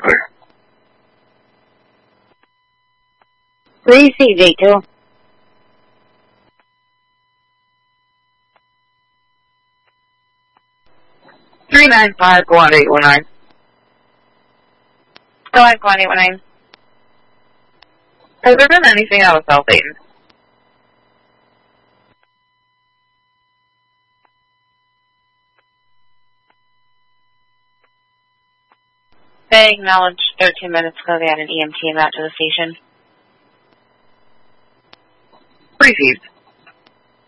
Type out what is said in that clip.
clear. Where do you see J2? 395 go on 819. Go ahead, go on 819. Has there been anything out of South Dayton? They acknowledged 13 minutes ago they had an EMT out to the station. Received.